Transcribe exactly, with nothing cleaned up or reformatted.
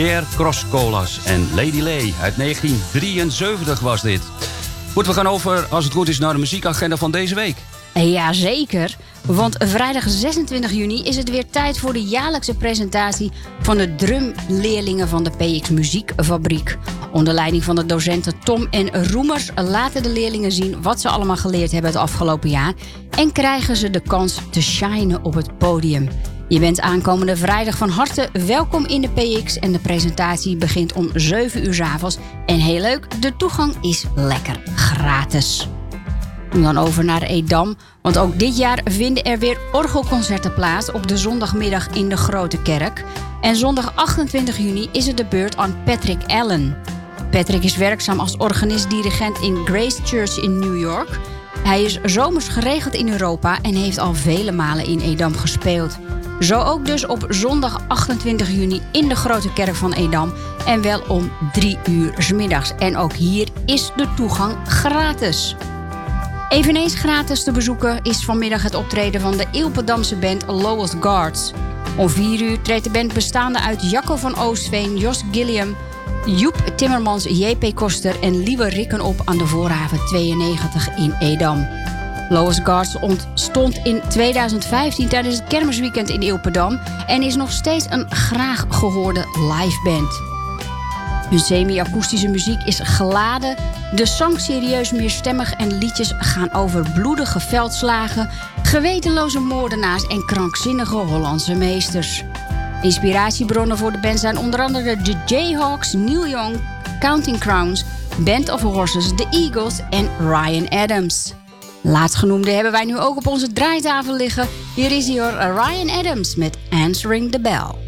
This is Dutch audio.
Pierre Croscolas en Lady Lay. Uit negentien drieënzeventig was dit. Goed, we gaan over, als het goed is, naar de muziekagenda van deze week. Jazeker, want vrijdag zesentwintig juni is het weer tijd voor de jaarlijkse presentatie van de drumleerlingen van de P X Muziekfabriek. Onder leiding van de docenten Tom en Roemers laten de leerlingen zien wat ze allemaal geleerd hebben het afgelopen jaar en krijgen ze de kans te shinen op het podium. Je bent aankomende vrijdag van harte welkom in de P X en de presentatie begint om zeven uur 's avonds. En heel leuk, de toegang is lekker gratis. Dan over naar Edam, want ook dit jaar vinden er weer orgelconcerten plaats op de zondagmiddag in de Grote Kerk. En zondag achtentwintig juni is het de beurt aan Patrick Allen. Patrick is werkzaam als organist-dirigent in Grace Church in New York. Hij is zomers geregeld in Europa en heeft al vele malen in Edam gespeeld. Zo ook dus op zondag achtentwintig juni in de Grote Kerk van Edam en wel om drie uur 's middags. En ook hier is de toegang gratis. Eveneens gratis te bezoeken is vanmiddag het optreden van de Ilpendamse band Lowest Guards. Om vier uur treedt de band bestaande uit Jacco van Oostveen, Jos Gilliam, Joep Timmermans, J P Koster en Liewe Rikken op aan de Voorhaven tweeënnegentig in Edam. Lowest Guards ontstond in tweeduizend vijftien tijdens het kermisweekend in Ilpendam en is nog steeds een graag gehoorde liveband. Hun semi-akoestische muziek is geladen, de zang serieus meerstemmig en liedjes gaan over bloedige veldslagen, gewetenloze moordenaars en krankzinnige Hollandse meesters. Inspiratiebronnen voor de band zijn onder andere de Jayhawks, Neil Young, Counting Crowns, Band of Horses, The Eagles en Ryan Adams. Laatstgenoemde hebben wij nu ook op onze draaitafel liggen. Hier is hier Ryan Adams met Answering the Bell.